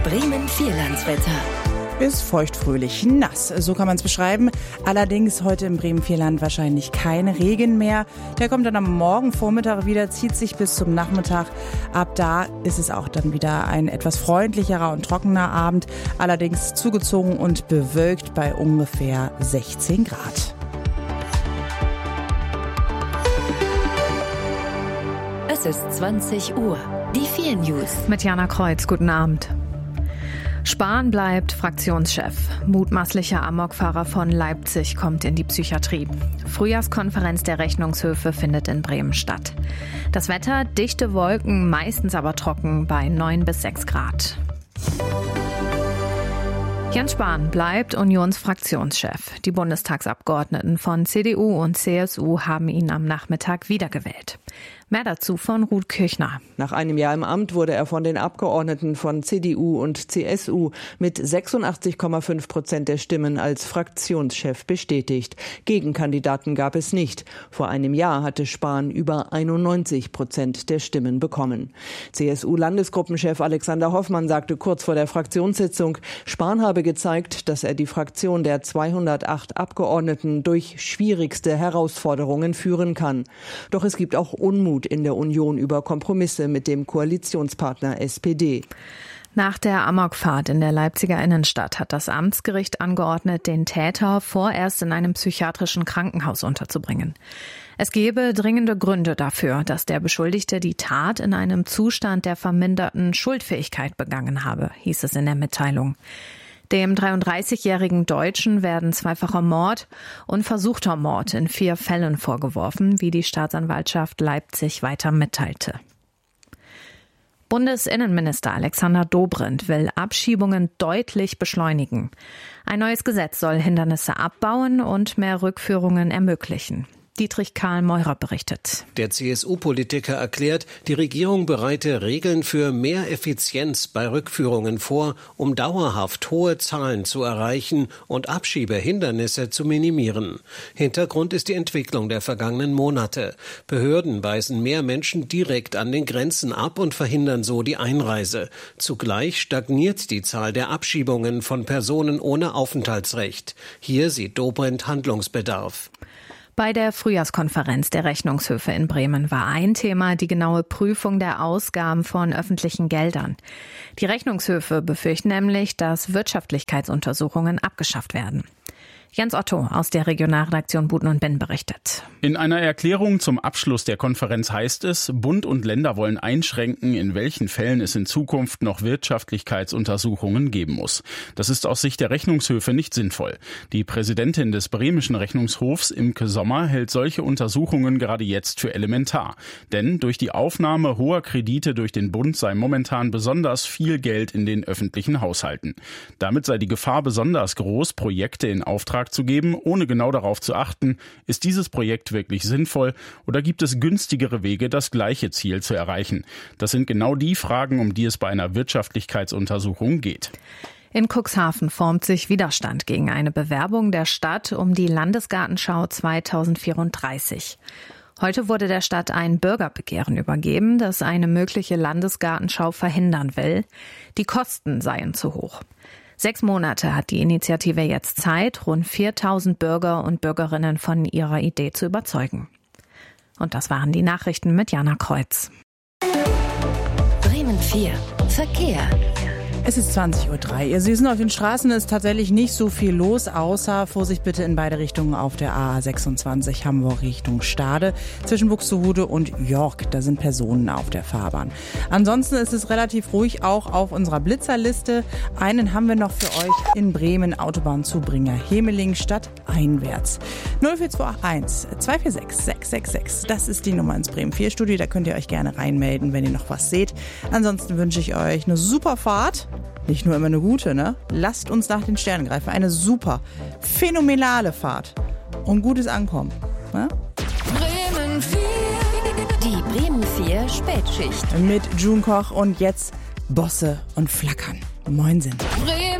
Bremen Vierlandswetter. Ist feuchtfröhlich nass, so kann man es beschreiben. Allerdings heute im Bremen-Vierland wahrscheinlich kein Regen mehr. Der kommt dann am Morgenvormittag wieder, zieht sich bis zum Nachmittag. Ab da ist es auch dann wieder ein etwas freundlicherer und trockener Abend. Allerdings zugezogen und bewölkt bei ungefähr 16 Grad. Es ist 20 Uhr. Die 4 News. Mit Jana Kreuz, guten Abend. Spahn bleibt Fraktionschef. Mutmaßlicher Amokfahrer von Leipzig kommt in die Psychiatrie. Frühjahrskonferenz der Rechnungshöfe findet in Bremen statt. Das Wetter, dichte Wolken, meistens aber trocken bei 9 bis 6 Grad. Jens Spahn bleibt Unionsfraktionschef. Die Bundestagsabgeordneten von CDU und CSU haben ihn am Nachmittag wiedergewählt. Mehr dazu von Ruth Kirchner. Nach einem Jahr im Amt wurde er von den Abgeordneten von CDU und CSU mit 86,5% der Stimmen als Fraktionschef bestätigt. Gegenkandidaten gab es nicht. Vor einem Jahr hatte Spahn über 91% der Stimmen bekommen. CSU-Landesgruppenchef Alexander Hoffmann sagte kurz vor der Fraktionssitzung, Spahn habe gezeigt, dass er die Fraktion der 208 Abgeordneten durch schwierigste Herausforderungen führen kann. Doch es gibt auch Unmut in der Union über Kompromisse mit dem Koalitionspartner SPD. Nach der Amokfahrt in der Leipziger Innenstadt hat das Amtsgericht angeordnet, den Täter vorerst in einem psychiatrischen Krankenhaus unterzubringen. Es gebe dringende Gründe dafür, dass der Beschuldigte die Tat in einem Zustand der verminderten Schuldfähigkeit begangen habe, hieß es in der Mitteilung. Dem 33-jährigen Deutschen werden zweifacher Mord und versuchter Mord in 4 Fällen vorgeworfen, wie die Staatsanwaltschaft Leipzig weiter mitteilte. Bundesinnenminister Alexander Dobrindt will Abschiebungen deutlich beschleunigen. Ein neues Gesetz soll Hindernisse abbauen und mehr Rückführungen ermöglichen. Dietrich Karl Meurer berichtet. Der CSU-Politiker erklärt, die Regierung bereite Regeln für mehr Effizienz bei Rückführungen vor, um dauerhaft hohe Zahlen zu erreichen und Abschiebehindernisse zu minimieren. Hintergrund ist die Entwicklung der vergangenen Monate. Behörden weisen mehr Menschen direkt an den Grenzen ab und verhindern so die Einreise. Zugleich stagniert die Zahl der Abschiebungen von Personen ohne Aufenthaltsrecht. Hier sieht Dobrindt Handlungsbedarf. Bei der Frühjahrskonferenz der Rechnungshöfe in Bremen war ein Thema die genaue Prüfung der Ausgaben von öffentlichen Geldern. Die Rechnungshöfe befürchten nämlich, dass Wirtschaftlichkeitsuntersuchungen abgeschafft werden. Jens Otto aus der Regionalredaktion Buten und Benn berichtet. In einer Erklärung zum Abschluss der Konferenz heißt es, Bund und Länder wollen einschränken, in welchen Fällen es in Zukunft noch Wirtschaftlichkeitsuntersuchungen geben muss. Das ist aus Sicht der Rechnungshöfe nicht sinnvoll. Die Präsidentin des bremischen Rechnungshofs, Imke Sommer, hält solche Untersuchungen gerade jetzt für elementar. Denn durch die Aufnahme hoher Kredite durch den Bund sei momentan besonders viel Geld in den öffentlichen Haushalten. Damit sei die Gefahr besonders groß, Projekte in Auftrag zu geben, ohne genau darauf zu achten, ist dieses Projekt wirklich sinnvoll oder gibt es günstigere Wege, das gleiche Ziel zu erreichen? Das sind genau die Fragen, um die es bei einer Wirtschaftlichkeitsuntersuchung geht. In Cuxhaven formt sich Widerstand gegen eine Bewerbung der Stadt um die Landesgartenschau 2034. Heute wurde der Stadt ein Bürgerbegehren übergeben, das eine mögliche Landesgartenschau verhindern will. Die Kosten seien zu hoch. 6 Monate hat die Initiative jetzt Zeit, rund 4.000 Bürger und Bürgerinnen von ihrer Idee zu überzeugen. Und das waren die Nachrichten mit Jana Kreuz. Bremen 4. Verkehr. Es ist 20:03 Uhr. Sie sind auf den Straßen, ist tatsächlich nicht so viel los, außer Vorsicht bitte in beide Richtungen auf der A26 Hamburg Richtung Stade. Zwischen Buxtehude und York, da sind Personen auf der Fahrbahn. Ansonsten ist es relativ ruhig, auch auf unserer Blitzerliste. Einen haben wir noch für euch in Bremen, Autobahnzubringer Hemeling stadteinwärts. 04281 246 666, das ist die Nummer ins Bremen 4 Studio. Da könnt ihr euch gerne reinmelden, wenn ihr noch was seht. Ansonsten wünsche ich euch eine super Fahrt. Nicht nur immer eine gute, ne? Lasst uns nach den Sternen greifen. Eine super, phänomenale Fahrt und gutes Ankommen. Ne? Bremen 4. Die Bremen 4 Spätschicht. Mit June Koch und jetzt Bosse und Flackern. Moinsen. Bremen